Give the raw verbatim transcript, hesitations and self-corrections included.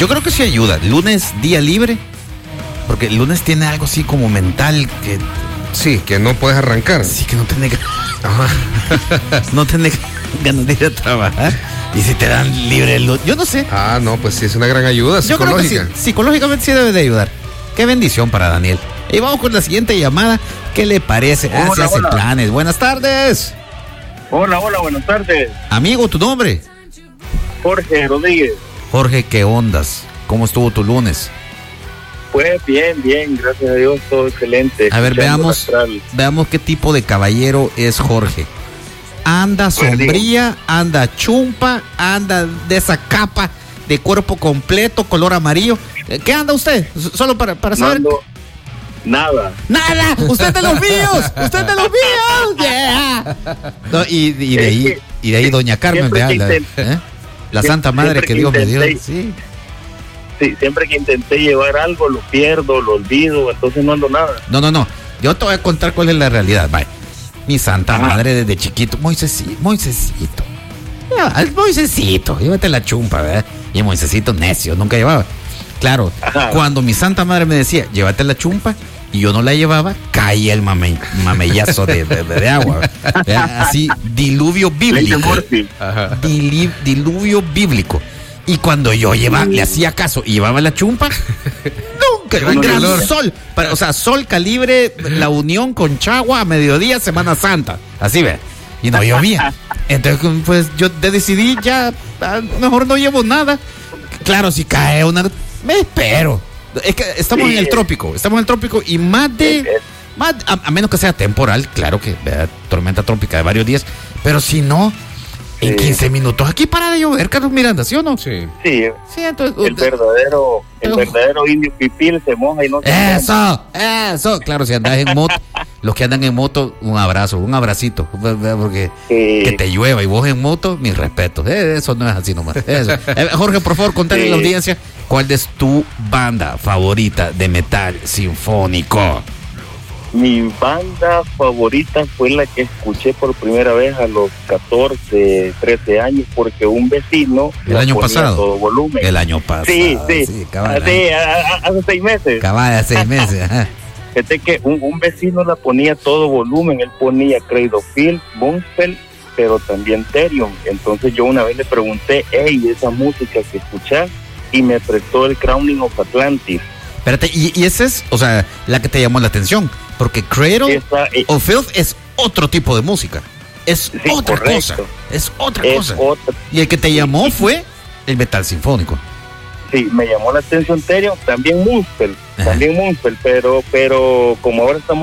Yo creo que sí ayuda. Lunes, día libre, porque el lunes tiene algo así como mental que... Sí, que no puedes arrancar. Sí, que no tenés... no tenés ganas de ir a trabajar. Y si te dan libre el lunes, yo no sé. Ah, no, pues sí, es una gran ayuda psicológica. Yo creo que sí, psicológicamente sí debe de ayudar. Qué bendición para Daniel. Y vamos con la siguiente llamada. ¿Qué le parece? Ah, Hola, se hace hola. planes. Buenas tardes. Hola, hola, buenas tardes. Amigo, ¿tu nombre? Jorge Rodríguez. Jorge, ¿qué ondas? ¿Cómo estuvo tu lunes? Pues bien, bien, gracias a Dios, todo excelente. A ver, Escuchando veamos, Astral. veamos qué tipo de caballero es Jorge. Anda Pues, sombría, anda chumpa, anda de esa capa de cuerpo completo, color amarillo. ¿Qué anda usted? S- Solo para, para No saber. ando nada. ¡Nada! ¡Usted es de los míos! ¡Usted es de los míos! ¡Yeah! No, y, y de ahí, y de ahí doña Carmen, Siempre vea, que la, intent- ¿eh? la siempre- Santa Madre siempre que que Dios me dio. intenté- Sí. Sí, siempre que intenté llevar algo, lo pierdo, lo olvido, entonces no ando nada. No, no, no. Yo te voy a contar cuál es la realidad. Vaya. Mi Santa Ajá. Madre desde chiquito. Moisésito, Moisésito. Ya, el Moisésito, llévate la chumpa, ¿verdad? Y el Moisésito necio, nunca llevaba. Claro, Ajá. cuando mi Santa Madre me decía, llévate la chumpa, y yo no la llevaba, caía el mame, mamellazo de, de, de agua. ¿Verdad? Así, diluvio Leite bíblico. Morphy. Dili- diluvio bíblico. Y cuando yo llevaba, le hacía caso y llevaba la chumpa, nunca, Gran un gran calor. sol. Para- o sea, sol calibre, la unión con Chagua a mediodía, Semana Santa. Así ve. Y no llovía. Entonces, pues yo de- decidí ya, ah, mejor no llevo nada. Claro, si cae una, me espero. Es que estamos Sí. en el trópico, estamos en el trópico y más de, Es- es- más, a, a menos que sea temporal, claro que ¿verdad? Tormenta trópica de varios días, pero si no, en Sí. quince minutos aquí para de llover, Carlos Miranda, ¿sí o no? Sí. Sí, Sí, entonces. el verdadero, el Uf. verdadero indio pipil se moja y no se Eso, eso. Claro, si andas en moto, los que andan en moto, un abrazo, un abracito, porque Sí. que te llueva y vos en moto, mis respetos. Eh, Eso no es así nomás. Eso. Eh, Jorge, por favor, contale Sí. a la audiencia cuál es tu banda favorita de metal sinfónico. Mi banda favorita fue la que escuché por primera vez a los catorce, trece años, porque un vecino ¿El la año ponía pasado? a todo volumen. El año pasado. Sí, sí, cabal, sí, a- a- hace seis meses. cabal, hace seis meses. Ajá. Fíjate que un, un vecino la ponía a todo volumen, él ponía Cradle of Filth, Boomspell, pero también Therion. Entonces yo una vez le pregunté, hey, esa música que escuchás, y me prestó el Crowning of Atlantis. Espérate, y, y esa es, o sea, la que te llamó la atención, porque Cradle Esa es, of Filth es otro tipo de música. Es Sí, otra correcto. cosa. Es otra es cosa. otra. Y el que te llamó fue el metal sinfónico. Sí, me llamó la atención Therion, también Moonspell, Ajá. también Moonspell, pero, pero como ahora estamos